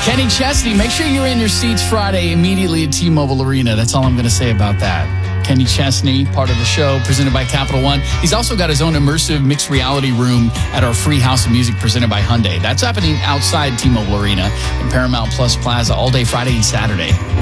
Kenny Chesney, make sure you're in your seats Friday immediately at T-Mobile Arena. That's all I'm going to say about that. Kenny Chesney, part of the show, presented by Capital One. He's also got his own immersive mixed reality room at our free House of Music presented by Hyundai. That's happening outside T-Mobile Arena in Paramount Plus Plaza all day Friday and Saturday.